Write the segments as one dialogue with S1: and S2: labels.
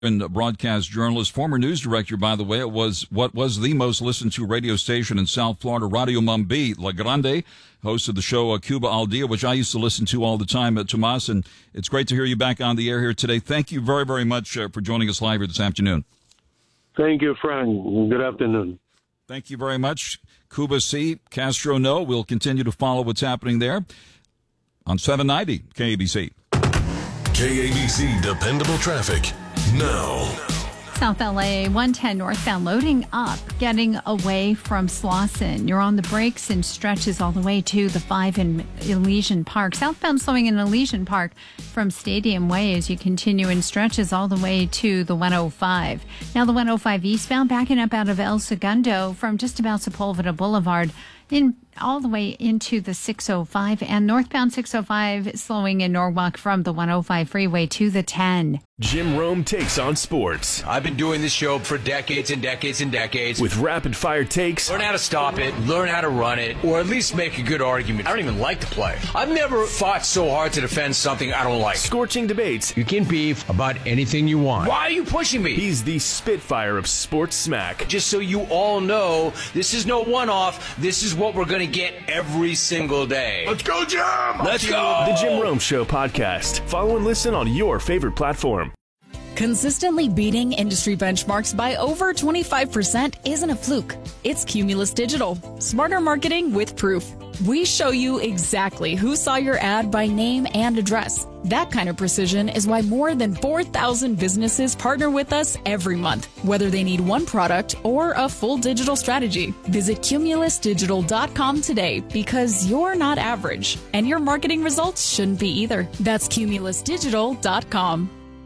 S1: and broadcast journalist, former news director, by the way. It was what was the most listened to radio station in South Florida, Radio Mambi. La Grande hosted the show Cuba Al Dia, which I used to listen to all the time, Tomas, and it's great to hear you back on the air here today. Thank you very, very much for joining us live here this afternoon.
S2: Thank you, Frank. Good afternoon.
S1: Thank you very much. Cuba C, Castro no. We'll continue to follow what's happening there on 790 KABC.
S3: KABC Dependable Traffic now.
S4: South LA 110 northbound loading up, getting away from Slauson. You're on the brakes and stretches all the way to the 5 in Elysian Park. Southbound slowing in Elysian Park from Stadium Way as you continue in stretches all the way to the 105. Now the 105 eastbound backing up out of El Segundo from just about Sepulveda Boulevard in all the way into the 605, and northbound 605 slowing in Norwalk from the 105 freeway to the 10.
S5: Jim Rome takes on sports.
S6: I've been doing this show for decades and decades and decades.
S5: With rapid-fire takes.
S6: Learn how to stop it, learn how to run it, or at least make a good argument. I don't even like to play. I've never fought so hard to defend something I don't like.
S5: Scorching debates.
S6: You can beef about anything you want. Why are you pushing me?
S5: He's the Spitfire of sports smack.
S6: Just so you all know, this is no one-off. This is what we're going to get every single day.
S3: Let's go, Jim!
S6: Let's go!
S5: The Jim Rome Show podcast. Follow and listen on your favorite platform.
S7: Consistently beating industry benchmarks by over 25% isn't a fluke. It's Cumulus Digital. Smarter marketing with proof. We show you exactly who saw your ad by name and address. That kind of precision is why more than 4,000 businesses partner with us every month, whether they need one product or a full digital strategy. Visit cumulusdigital.com today because you're not average, and your marketing results shouldn't be either. That's cumulusdigital.com.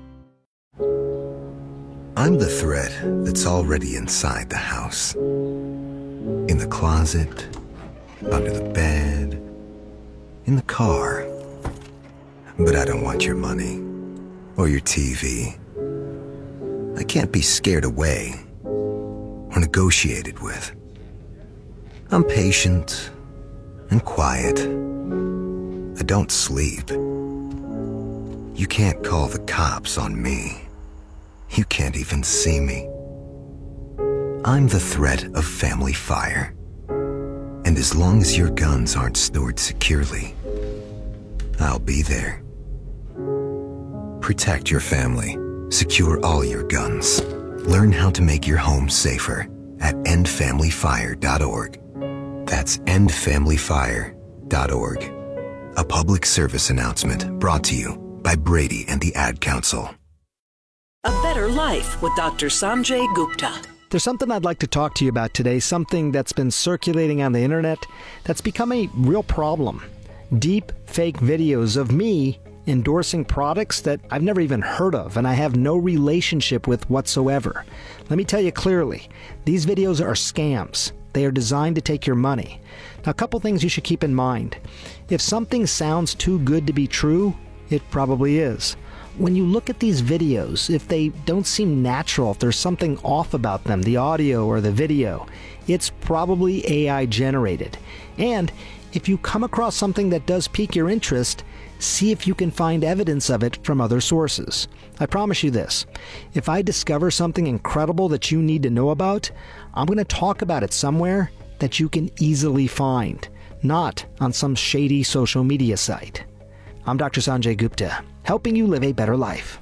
S8: I'm the thread that's already inside the house. In the closet, under the bed, in the car. But I don't want your money or your TV. I can't be scared away or negotiated with. I'm patient and quiet. I don't sleep. You can't call the cops on me. You can't even see me. I'm the threat of family fire. And as long as your guns aren't stored securely, I'll be there. Protect your family. Secure all your guns. Learn how to make your home safer at endfamilyfire.org. That's endfamilyfire.org. A public service announcement brought to you by Brady and the Ad Council.
S9: A Better Life with Dr. Sanjay Gupta.
S10: There's something I'd like to talk to you about today, something that's been circulating on the internet that's become a real problem. Deep fake videos of me endorsing products that I've never even heard of and I have no relationship with whatsoever. Let me tell you clearly, these videos are scams. They are designed to take your money. Now, a couple things you should keep in mind. If something sounds too good to be true, it probably is. When you look at these videos, if they don't seem natural, if there's something off about them, the audio or the video, it's probably AI generated. And if you come across something that does pique your interest, see if you can find evidence of it from other sources. I promise you this, if I discover something incredible that you need to know about, I'm going to talk about it somewhere that you can easily find, not on some shady social media site. I'm Dr. Sanjay Gupta, helping you live a better life.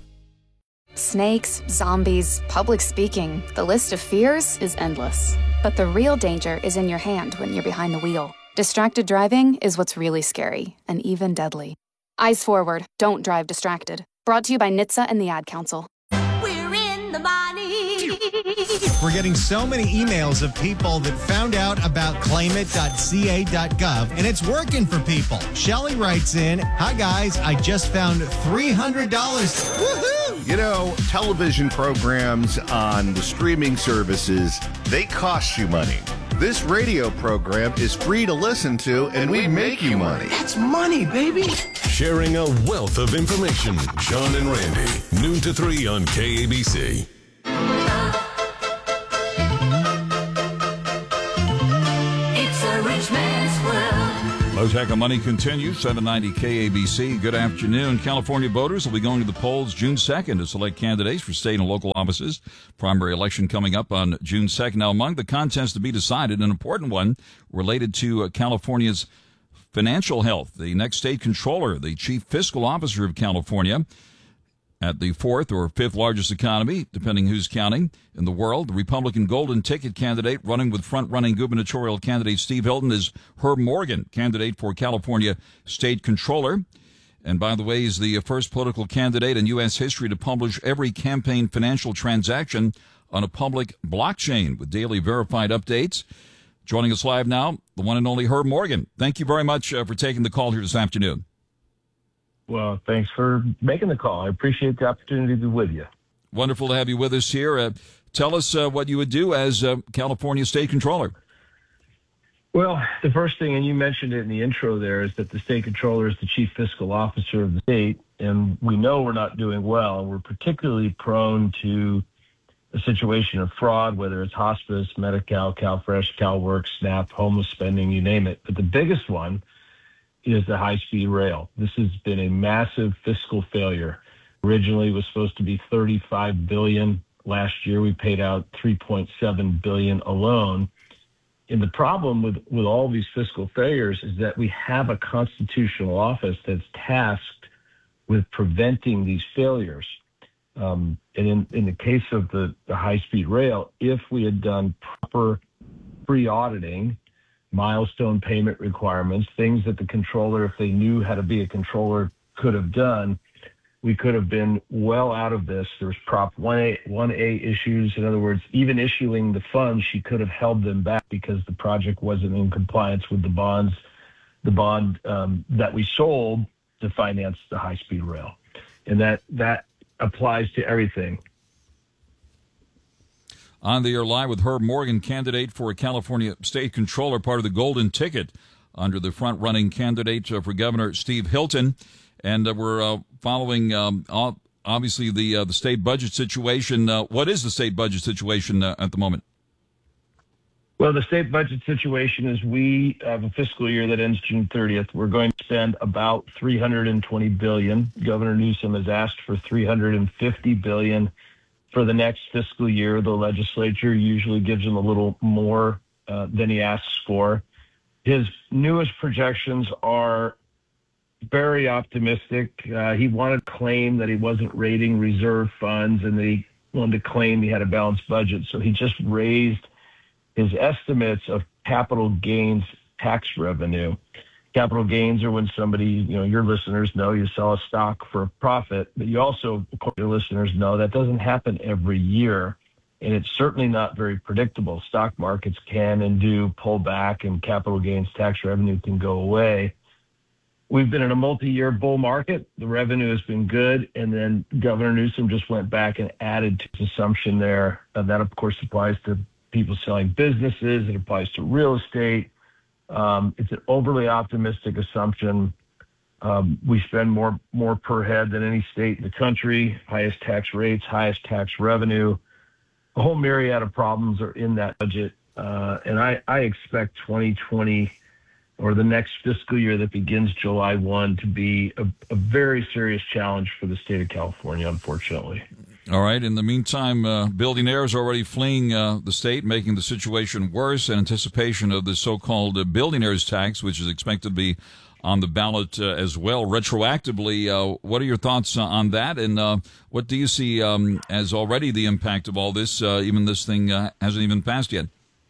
S11: Snakes, zombies, public speaking, the list of fears is endless. But the real danger is in your hand when you're behind the wheel. Distracted driving is what's really scary and even deadly. Eyes forward, don't drive distracted. Brought to you by NHTSA and the Ad Council.
S12: We're in the money.
S13: We're getting so many emails of people that found out about claimit.ca.gov, and it's working for people. Shelly writes in, "Hi guys, I just found $300. Woohoo!
S14: You know, television programs on the streaming services, they cost you money. This radio program is free to listen to, and we make you money.
S12: That's money, baby."
S3: Sharing a wealth of information. John and Randy, noon to 3 on KABC.
S12: It's a rich man's world.
S1: Low Tech and Money continues, 790 KABC. Good afternoon. California voters will be going to the polls June 2nd to select candidates for state and local offices. Primary election coming up on June 2nd. Now, among the contests to be decided, an important one related to California's financial health. The next state controller, the chief fiscal officer of California, at the fourth or fifth largest economy, depending who's counting, in the world. The Republican golden ticket candidate running with front-running gubernatorial candidate Steve Hilton is Herb Morgan, candidate for California State Controller. And by the way, he's the first political candidate in U.S. history to publish every campaign financial transaction on a public blockchain with daily verified updates. Joining us live now, the one and only Herb Morgan. Thank you very much for taking the call here this afternoon.
S15: Well, thanks for making the call. I appreciate the opportunity to be with you.
S1: Wonderful to have you with us here. Tell us what you would do as California State Controller.
S15: Well, the first thing, and you mentioned it in the intro there, is that the state controller is the chief fiscal officer of the state, and we know we're not doing well. We're particularly prone to a situation of fraud, whether it's hospice, Medi-Cal, CalFresh, CalWorks, SNAP, homeless spending, you name it. But the biggest one is the high-speed rail. This has been a massive fiscal failure. Originally, it was supposed to be $35 billion. Last year, we paid out $3.7 billion alone. And the problem with all these fiscal failures is that we have a constitutional office that's tasked with preventing these failures. And in the case of the high-speed rail, if we had done proper pre-auditing, milestone payment requirements, things that the controller, if they knew how to be a controller, could have done, we could have been well out of this. There's Prop 1A issues. In other words, even issuing the funds, she could have held them back because the project wasn't in compliance with the bond that we sold to finance the high-speed rail. And that applies to everything.
S1: On the air live with Herb Morgan, candidate for a California State Controller, part of the golden ticket under the front-running candidate for Governor Steve Hilton. And we're following, obviously, the state budget situation. What is the state budget situation at the moment?
S15: Well, the state budget situation is we have a fiscal year that ends June 30th. We're going to spend about $320 billion. Governor Newsom has asked for $350 billion for the next fiscal year. The legislature usually gives him a little more than he asks for. His newest projections are very optimistic. He wanted to claim that he wasn't raiding reserve funds and that he wanted to claim he had a balanced budget. So he just raised his estimates of capital gains tax revenue. Capital gains are when somebody, your listeners know you sell a stock for a profit, but you also, your listeners know, that doesn't happen every year, and it's certainly not very predictable. Stock markets can and do pull back, and capital gains tax revenue can go away. We've been in a multi-year bull market. The revenue has been good, and then Governor Newsom just went back and added to his assumption there. And that, of course, applies to people selling businesses. It applies to real estate. It's an overly optimistic assumption. We spend more per head than any state in the country, highest tax rates, highest tax revenue. A whole myriad of problems are in that budget. And I expect 2020 or the next fiscal year that begins July 1 to be a very serious challenge for the state of California, unfortunately.
S1: All right. In the meantime, billionaires are already fleeing the state, making the situation worse in anticipation of the so-called billionaires tax, which is expected to be on the ballot as well retroactively. What are your thoughts on that? And what do you see as already the impact of all this, even this thing hasn't even passed yet?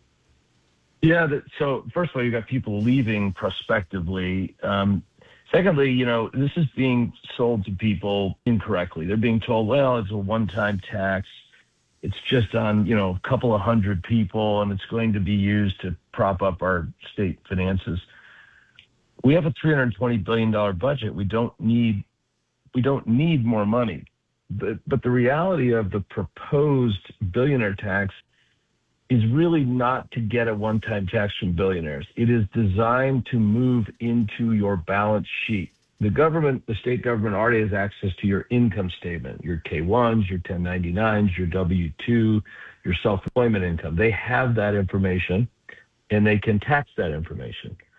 S15: Yeah. So first of all, you got people leaving prospectively. Secondly, this is being sold to people incorrectly. They're being told, well, it's a one-time tax. It's just on, a couple of hundred people, and it's going to be used to prop up our state finances. We have a $320 billion budget. We don't need more money. But the reality of the proposed billionaire tax is really not to get a one-time tax from billionaires. It is designed to move into your balance sheet. The state government already has access to your income statement, your K-1s, your 1099s, your W-2, your self-employment income. They have that information, and they can tax that information.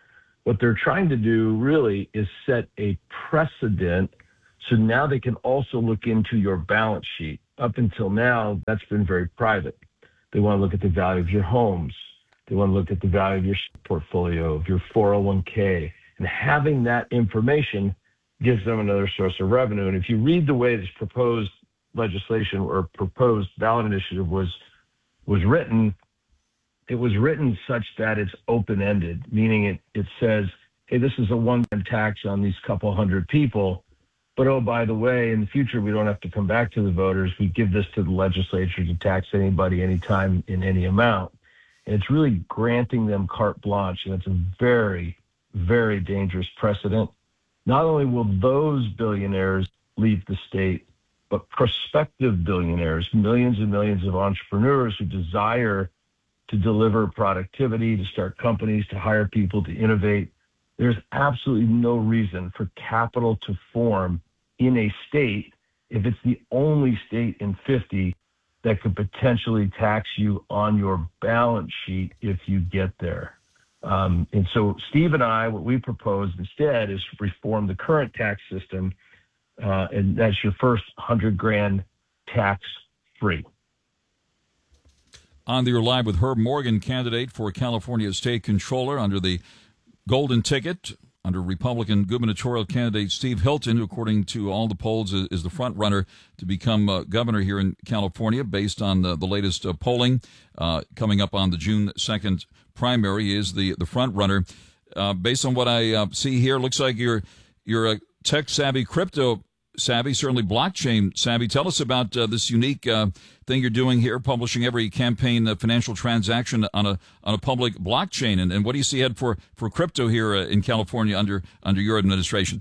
S15: What they're trying to do really is set a precedent so now they can also look into your balance sheet. Up until now, that's been very private. They want to look at the value of your homes. They want to look at the value of your portfolio, of your 401k. And having that information gives them another source of revenue. And if you read the way this proposed legislation or proposed ballot initiative was written, it was written such that it's open-ended, meaning it says, hey, this is a one-time tax on these couple hundred people. But, oh, by the way, in the future, we don't have to come back to the voters. We give this to the legislature to tax anybody, anytime, in any amount. And it's really granting them carte blanche, and it's a very, very dangerous precedent. Not only will those billionaires leave the state, but prospective billionaires, millions and millions of entrepreneurs who desire to deliver productivity, to start companies, to hire people, to innovate. There's absolutely no reason for capital to form in a state if it's the only state in 50 that could potentially tax you on your balance sheet if you get there. And so Steve and I, what we propose instead is reform the current tax system, and that's your first $100,000 tax free.
S1: On the Live with Herb Morgan, candidate for California State Controller under the Golden Ticket, under Republican gubernatorial candidate Steve Hilton, who, according to all the polls, is the front runner to become governor here in California, based on the latest polling coming up on the June 2nd primary, is the front runner. Based on what I see here, looks like you're a tech savvy, crypto savvy, certainly blockchain savvy. Tell us about this unique thing you're doing here, publishing every campaign financial transaction on a public blockchain. And what do you see ahead for crypto here in California under your administration?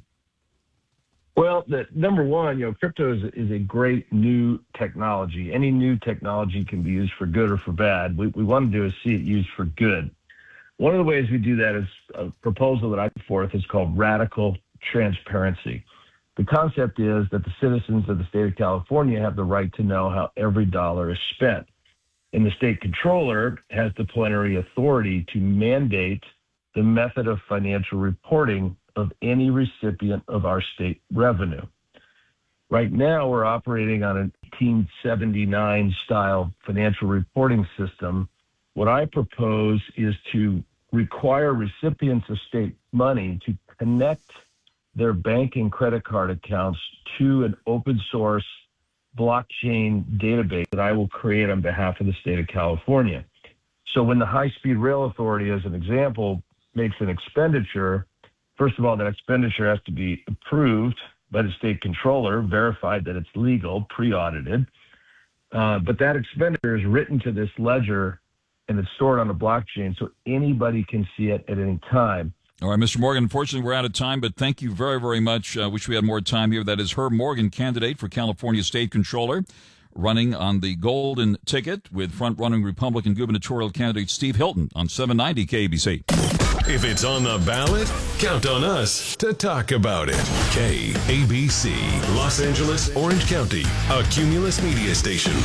S15: Well, number one, crypto is a great new technology. Any new technology can be used for good or for bad. We want to do is see it used for good. One of the ways we do that is a proposal that I put forth is called radical transparency. The concept is that the citizens of the state of California have the right to know how every dollar is spent. And the state controller has the plenary authority to mandate the method of financial reporting of any recipient of our state revenue. Right now, we're operating on an 1879 style financial reporting system. What I propose is to require recipients of state money to connect their bank and credit card accounts to an open source blockchain database that I will create on behalf of the state of California. So when the High-Speed Rail Authority, as an example, makes an expenditure, first of all, that expenditure has to be approved by the state controller, verified that it's legal, pre-audited. But that expenditure is written to this ledger and it's stored on a blockchain so anybody can see it at any time.
S1: All right, Mr. Morgan, unfortunately, we're out of time, but thank you very, very much. Wish we had more time here. That is Herb Morgan, candidate for California State Controller, running on the Golden Ticket with front-running Republican gubernatorial candidate Steve Hilton on 790 KABC.
S3: If it's on the ballot, count on us to talk about it. KABC, Los Angeles, Orange County, a Cumulus media station.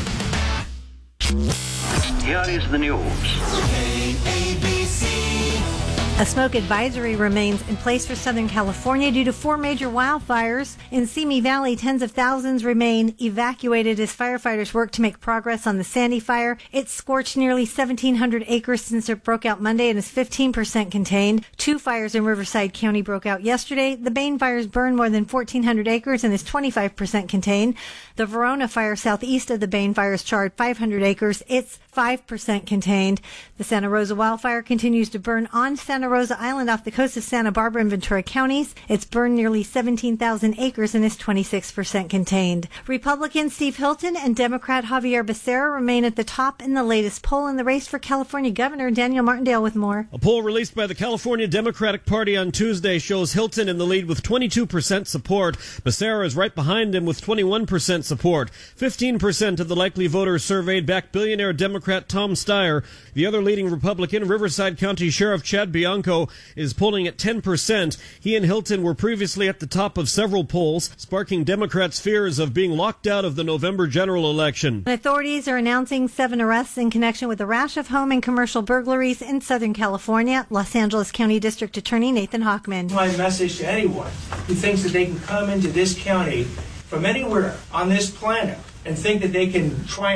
S16: Here is the news.
S17: A smoke advisory remains in place for Southern California due to 4 major wildfires. In Simi Valley, tens of thousands remain evacuated as firefighters work to make progress on the Sandy Fire. It's scorched nearly 1,700 acres since it broke out Monday and is 15% contained. 2 fires in Riverside County broke out yesterday. The Bain fires burned more than 1,400 acres and is 25% contained. The Verona fire southeast of the Bain fires charred 500 acres. It's 5% contained. The Santa Rosa wildfire continues to burn on Santa Rosa Island off the coast of Santa Barbara and Ventura counties. It's burned nearly 17,000 acres and is 26% contained. Republican Steve Hilton and Democrat Javier Becerra remain at the top in the latest poll in the race for California Governor. Daniel Martindale with more.
S18: A poll released by the California Democratic Party on Tuesday shows Hilton in the lead with 22% support. Becerra is right behind him with 21% support. 15% of the likely voters surveyed back billionaire Democrat Tom Steyer. The other leading Republican, Riverside County Sheriff Chad Bianco, Bianco is polling at 10%. He and Hilton were previously at the top of several polls, sparking Democrats' fears of being locked out of the November general election.
S17: Authorities are announcing 7 arrests in connection with a rash of home and commercial burglaries in Southern California. Los Angeles County District Attorney Nathan Hochman.
S19: My message to anyone who thinks that they can come into this county from anywhere on this planet and think that they can try